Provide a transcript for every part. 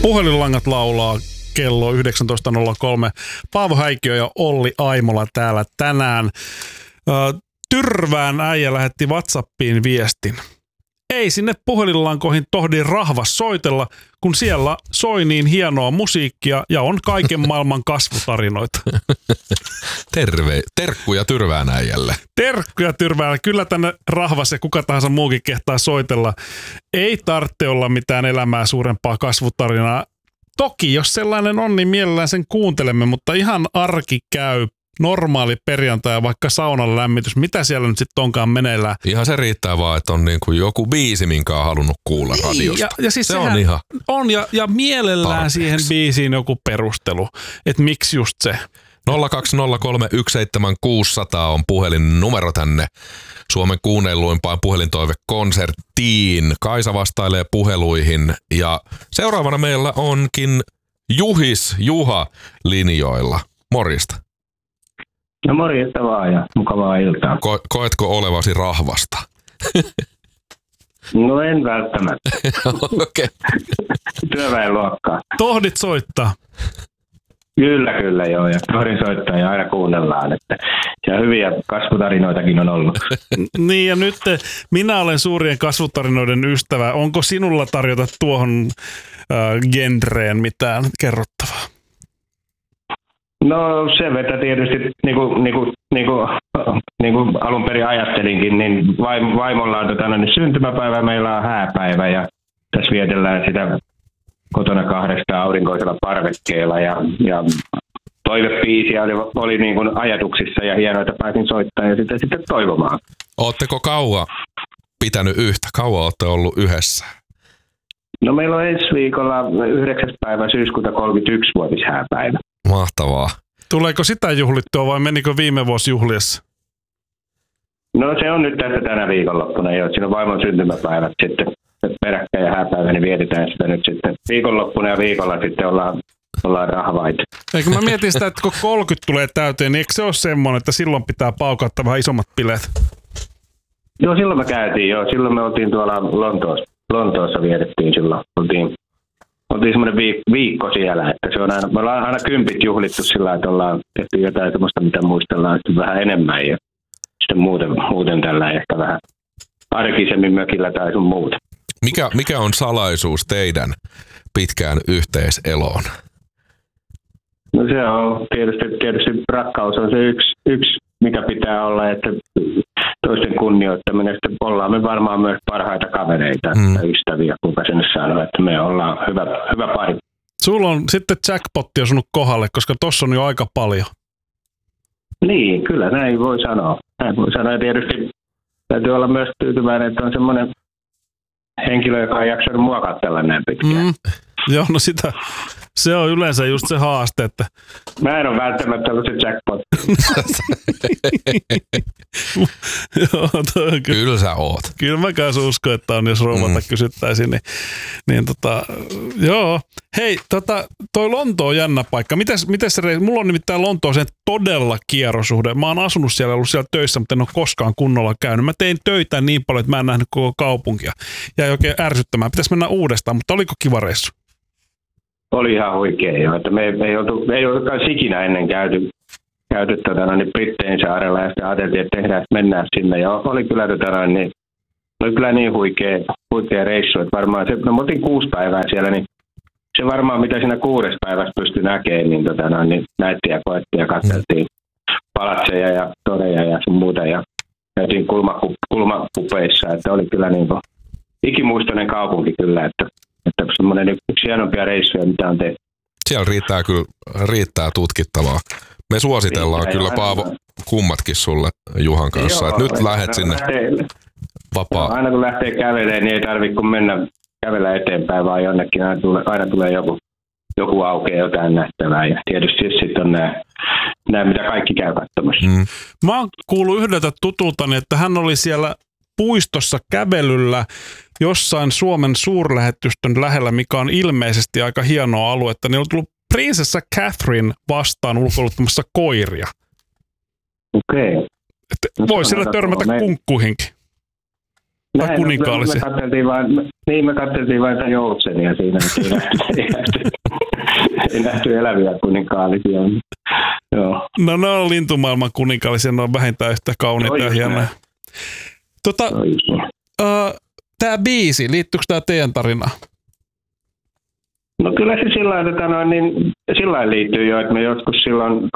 Puhelinlangat laulaa kello 19.03. Paavo Häikiö ja Olli Aimola täällä tänään. Tyrvään äijä lähetti WhatsAppiin viestin. Ei sinne puhelinlankoihin tohdi rahvas soitella, kun siellä soi niin hienoa musiikkia ja on kaiken maailman kasvutarinoita. Terkkuja Tyrvään äijälle. Terkkuja Tyrvään. Kyllä tänne rahvas ja kuka tahansa muukin kehtaa soitella. Ei tarvitse olla mitään elämää suurempaa kasvutarinaa. Toki, jos sellainen on, niin mielellään sen kuuntelemme, mutta ihan arki käy. Normaali perjantai ja vaikka saunan lämmitys. Mitä siellä nyt sitten onkaan meneillään? Ihan se riittää vaan, että on niin kuin joku biisi, minkä on halunnut kuulla radiosta. Ja siis se on ihan on ja mielellään tarpeeksi. Siihen biisiin joku perustelu, että miksi just se. 020317600 on puhelinnumero tänne Suomen kuunnelluimpaan puhelintoivekonserttiin. Kaisa vastailee puheluihin ja seuraavana meillä onkin Juha linjoilla. Morjesta. No morjesta vaan ja mukavaa iltaa. Koetko olevasi rahvasta? No en välttämättä. Okei. Työväenluokkaa. Tohdit soittaa? Kyllä joo, ja tohdin soittaa ja aina kuunnellaan, että ja hyviä kasvutarinoitakin on ollut. Niin ja nyt minä olen suurien kasvutarinoiden ystävä. Onko sinulla tarjota tuohon genreen mitään kerrottavaa? No se vetä tietysti, niin kuin alun perin ajattelinkin, niin vaimolla on syntymäpäivä, meillä on hääpäivä ja tässä vietellään sitä kotona kahdesta aurinkoisella parvekkeella ja toivebiisiä oli niin kuin ajatuksissa ja hienoa, että pääsin soittamaan ja sitten toivomaan. Ootteko kauan pitänyt yhtä? Kauan ootte ollut yhdessä? No meillä on ensi viikolla 9. päivä syyskuuta 31-vuotishääpäivä. Mahtavaa. Tuleeko sitä juhlittua vai menikö viime vuosi juhliessa? No se on nyt tässä tänä viikonloppuna jo. Siinä on vaimon syntymäpäivät sitten peräkkäin ja hääpäivä, niin vietetään sitä nyt sitten viikonloppuna ja viikolla sitten ollaan rahvaita. Eikö mä mietin sitä, että kun 30 tulee täyteen, niin eikö se ole semmoinen, että silloin pitää paukauttaa vähän isommat bileet? Joo, silloin me käytiin jo. Silloin me oltiin tuolla Lontoossa vietettiin silloin. Oltiin semmoinen viikko siellä, että se on aina, me ollaan aina 10 juhlittu sillä, että ollaan tehty jotain semmoista, mitä muistellaan sitten vähän enemmän ja sitten muuten tällä ehkä vähän arkisemmin mökillä tai sun muuta. Mikä on salaisuus teidän pitkään yhteiseloon? No se on tietysti rakkaus on se yksi mikä pitää olla, että toisten kunnioittaminen, että ollaan me varmaan myös parhaita kavereita ja ystäviä, kuinka sen sanoo, että me ollaan hyvä pari. Sulla on sitten jackpotti osunut kohdalle, koska tossa on jo aika paljon. Niin, kyllä näin voi sanoa. Ja tietysti täytyy olla myös tyytyväinen, että on semmoinen henkilö, joka on jaksanut mua katsella näin pitkään. Joo, no se on yleensä just se haaste, että... Mä en ole välttämättä ollut se jackpot. Joo, kyllä sä oot. Kyllä mä kanssa uskon, että on, jos rouvalta kysyttäisiin. Joo. Hei, toi Lonto on jännä paikka. Mites se, mulla on nimittäin Lontooseen todella kierrosuhde. Mä oon asunut siellä, ollut siellä töissä, mutta en ole koskaan kunnolla käynyt. Mä tein töitä niin paljon, että mä en nähnyt koko kaupunkia. Jäi oikein ärsyttämään. Pitäisi mennä uudestaan, mutta oliko kiva reissu? Oli ihan huikea jo, että me ei ole ikinä ennen käyty Brittein saarella ja sitten ajateltiin, että tehdään, että mennään sinne. Ja oli kyllä niin huikea reissu, että varmaan se, no me oltiin 6 päivää siellä, niin se varmaan mitä siinä 6 päivässä pystyi näkemään, niin näytti ja koettiin ja katseltiin palatseja ja toreja ja sun muuta ja käytiin kulmakupeissa, että oli kyllä niin kuin ikimuistoinen kaupunki kyllä, että semmoinen yksi hienompia reissuja, mitä on tehty. Siellä riittää tutkittavaa. Me suositellaan kyllä, Paavo, kummatkin sulle Juhan kanssa. Joo, nyt lähdet sinne vapaa. Aina kun lähtee kävelemään, niin ei tarvitse kun mennä kävellä eteenpäin, vaan jonnekin aina tulee joku aukeaa jotain nähtävää. Ja tietysti sitten on nämä mitä kaikki käy katsomassa. Mä oon kuullut yhdeltä tutultani, että hän oli siellä puistossa kävelyllä jossain Suomen suurlähetystön lähellä, mikä on ilmeisesti aika hienoa aluetta. Niin on tullut prinsessa Catherine vastaan ulkoiluttamassa koiria. Okei. Voi siellä törmätä kunkkuihinkin. Tai kuninkaallisia? Me katseltiin vain sitä joutsenia siinä. Ei nähty eläviä kuninkaallisia. Joo. No ne on lintumaailman kuninkaallisia, ne on vähintään yhtä kauniita ja hienoja. Tämä biisi, liittyykö tämä teidän tarinaan? No kyllä se sillä liittyy jo, että me joskus silloin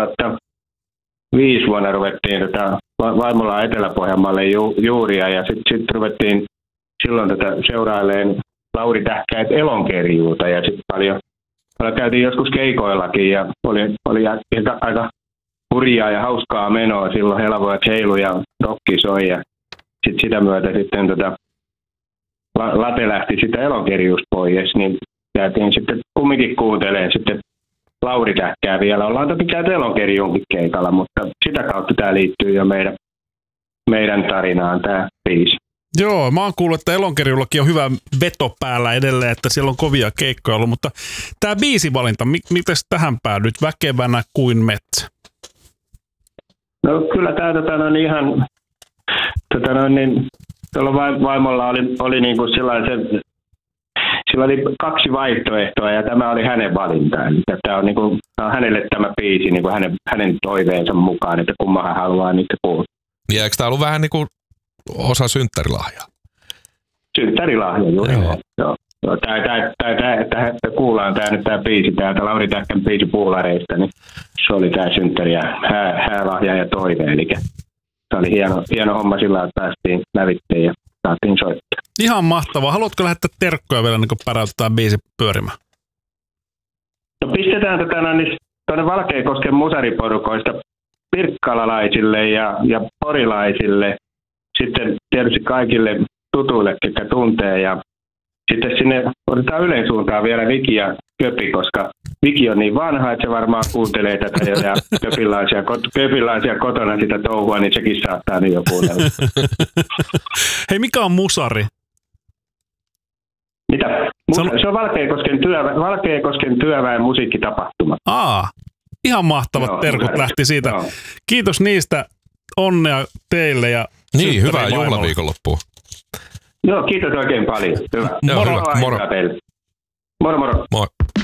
2005 vuonna ruvettiin vaimolla Etelä-Pohjanmaalle juuria ja sitten ruvettiin silloin seurailemaan Lauri Tähkäet elonkerjuuta ja sitten paljon käytiin joskus keikoillakin ja oli aika hurjaa ja hauskaa menoa silloin, helavoit heilu ja rokki soi ja sitten sitä myötä sitten late lähti sitä elonkerjuusta pois, niin käytiin sitten kumminkin kuuntelemaan sitten Lauri Tähkää vielä. Ollaan toki käyty elonkerjuunkin keikalla, mutta sitä kautta tämä liittyy jo meidän tarinaan tämä biisi. Joo, mä oon kuullut, että elonkerjuullakin on hyvä veto päällä edelleen, että siellä on kovia keikkoja ollut, mutta tämä biisivalinta, miten tähän päädyt väkevänä kuin metsä? No kyllä tämä ihan tuolla vaimolla oli niin kuin sellainen, sillä oli 2 vaihtoehtoa ja tämä oli hänen valinta. Eli tämä on, niin kuin, hänelle tämä biisi niin kuin hänen toiveensa mukaan, että kumman hän haluaa niitä kuulla. Ja eikö tämä ollut vähän niin kuin osa synttärilahjaa? Synttärilahja, juuri. Joo. Kuullaan tämä biisi täältä Lauri Tähkän biisi Puulareista, niin se oli tämä synttäri ja häälahja ja toive. Eli se oli hieno homma sillä, että päästiin lävitteen ja saatiin soittaa. Ihan mahtavaa. Haluatko lähettää terkkoja vielä, niin kun päräytetään biisi pyörimään? No pistetään tuonne Valkeakosken musariporukoista pirkkalalaisille ja porilaisille, sitten tietysti kaikille tutuille, ketkä tuntee, ja sitten sinne otetaan Ylen suuntaan vielä Viki ja Köpi, koska Viki on niin vanha, että se varmaan kuuntelee tätä jo, ja köpilaisia kotona sitä touhua, niin sekin saattaa niin jo kuunnella. Hei, mikä on musari? Mitä? Se on Valkeakosken työväen musiikkitapahtuma. Ihan mahtavat terkut lähti siitä. Joo. Kiitos niistä, onnea teille ja niin, hyvää juhlaviikonloppua. Joo, kiitos oikein paljon. Hyvä. Moro. Moro. Moi.